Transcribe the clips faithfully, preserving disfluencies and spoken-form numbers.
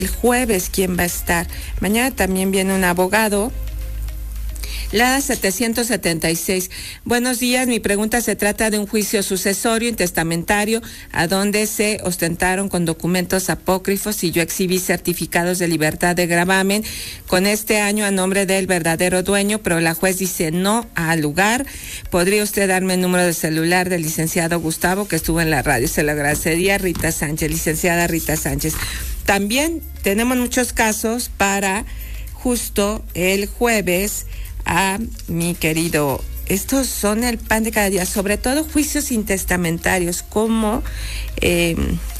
el jueves quién va a estar. Mañana también viene un abogado. La setecientos setenta y seis. Buenos días, mi pregunta se trata de un juicio sucesorio intestamentario a donde se ostentaron con documentos apócrifos y yo exhibí certificados de libertad de gravamen con este año a nombre del verdadero dueño, pero la juez dice no al lugar. ¿Podría usted darme el número de celular del licenciado Gustavo que estuvo en la radio? Se lo agradecería. Rita Sánchez, licenciada Rita Sánchez. También tenemos muchos casos para justo el jueves a mi querido, estos son el pan de cada día, sobre todo juicios intestamentarios, como eh,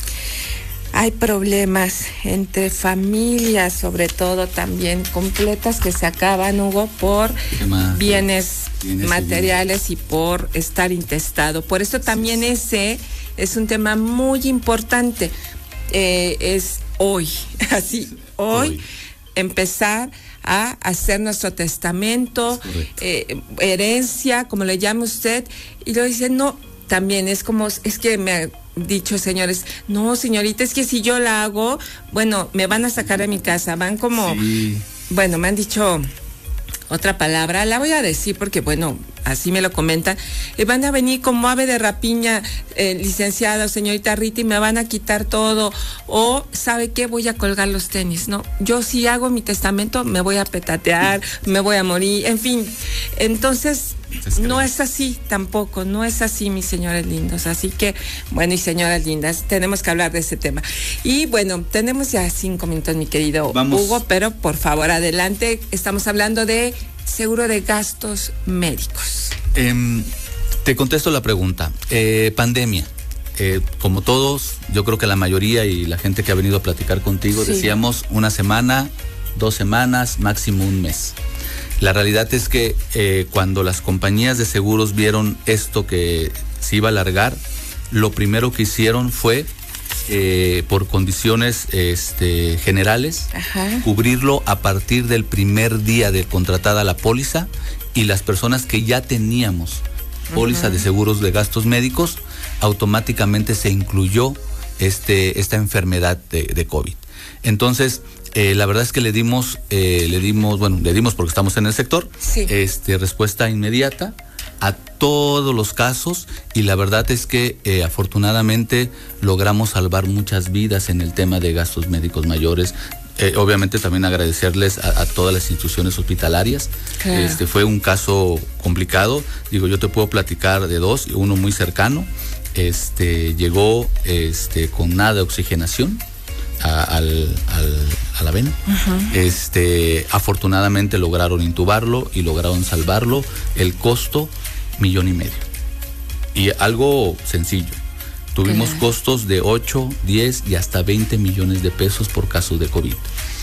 hay problemas entre familias, sobre todo también completas, que se acaban, Hugo, por bienes, bienes materiales y por estar intestado. Por eso también ese es un tema muy importante. Eh, es hoy, así, hoy, hoy. empezar a hacer nuestro testamento, eh, herencia, como le llame usted, y lo dice, no, también es como, es que me ha dicho señores, no señorita, es que si yo la hago, bueno, me van a sacar de mi casa, van como, sí. Bueno, me han dicho otra palabra, la voy a decir porque, bueno, así me lo comentan, eh, van a venir como ave de rapiña, eh, licenciada, señorita Rita, y me van a quitar todo, o, ¿sabe qué? Voy a colgar los tenis, ¿no? Yo si hago mi testamento, me voy a petatear, me voy a morir, en fin, entonces, no es así tampoco, no es así, mis señores lindos, así que, bueno, y señoras lindas, tenemos que hablar de ese tema. Y bueno, tenemos ya cinco minutos, mi querido Vamos. Hugo, pero por favor, adelante, estamos hablando de seguro de gastos médicos. Eh, te contesto la pregunta. Eh, pandemia. Eh, como todos, yo creo que la mayoría y la gente que ha venido a platicar contigo, sí. Decíamos una semana, dos semanas, máximo un mes. La realidad es que eh, cuando las compañías de seguros vieron esto que se iba a alargar, lo primero que hicieron fue, eh, por condiciones este, generales, Ajá. cubrirlo a partir del primer día de contratada la póliza, y las personas que ya teníamos póliza uh-huh. de seguros de gastos médicos, automáticamente se incluyó este, esta enfermedad de, de COVID. Entonces, Eh, la verdad es que le dimos, eh, le dimos, bueno, le dimos porque estamos en el sector, sí. este, respuesta inmediata a todos los casos, y la verdad es que eh, afortunadamente logramos salvar muchas vidas en el tema de gastos médicos mayores. Eh, obviamente también agradecerles a, a todas las instituciones hospitalarias. Claro. Este fue un caso complicado, digo, yo te puedo platicar de dos, uno muy cercano, este llegó este con nada de oxigenación. A, al, al, a la vena. Uh-huh. Este, afortunadamente lograron intubarlo y lograron salvarlo. El costo, millón y medio. Y algo sencillo. Tuvimos claro. costos de ocho, diez y hasta veinte millones de pesos por casos de COVID.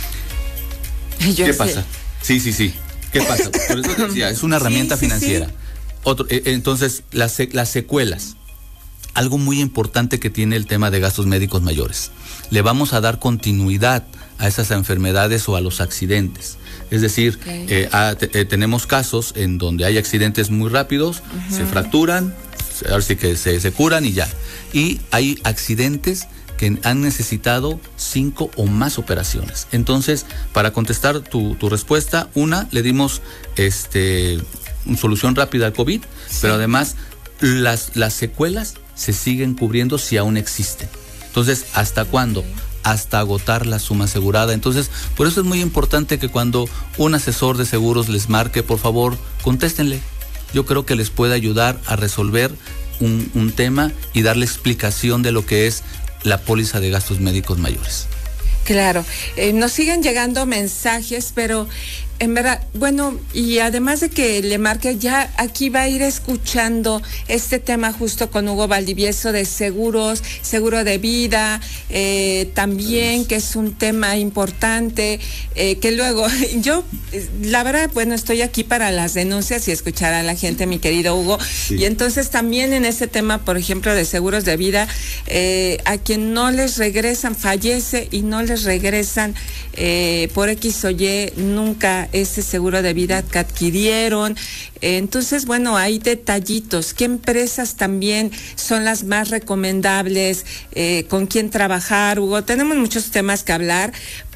Yo ¿Qué sé. pasa? Sí, sí, sí. ¿Qué pasa? Por eso decía, es una herramienta sí, sí, financiera. Sí. Otro, eh, entonces, las, las secuelas. Algo muy importante que tiene el tema de gastos médicos mayores. Le vamos a dar continuidad a esas enfermedades o a los accidentes. Es decir, okay. eh, a, te, eh, tenemos casos en donde hay accidentes muy rápidos, uh-huh. se fracturan, ahora sí que se, se curan y ya. Y hay accidentes que han necesitado cinco o más operaciones. Entonces, para contestar tu, tu respuesta, una, le dimos este, una solución rápida al COVID, sí. pero además las, las secuelas se siguen cubriendo si aún existen. Entonces, ¿hasta cuándo? Hasta agotar la suma asegurada. Entonces, por eso es muy importante que cuando un asesor de seguros les marque, por favor, contéstenle. Yo creo que les puede ayudar a resolver un, un tema y darle explicación de lo que es la póliza de gastos médicos mayores. Claro, eh, nos siguen llegando mensajes, pero en verdad, bueno, y además de que le marque, ya aquí va a ir escuchando este tema justo con Hugo Valdivieso de seguros, seguro de vida, eh, también que es un tema importante, eh, que luego, yo, la verdad, bueno, estoy aquí para las denuncias y escuchar a la gente, mi querido Hugo, sí. y entonces también en ese tema, por ejemplo, de seguros de vida, eh, a quien no les regresan, fallece y no les regresan eh, por X o Y nunca ese seguro de vida que adquirieron. Entonces, bueno, hay detallitos. ¿Qué empresas también son las más recomendables? Eh, ¿Con quién trabajar, Hugo? Tenemos muchos temas que hablar.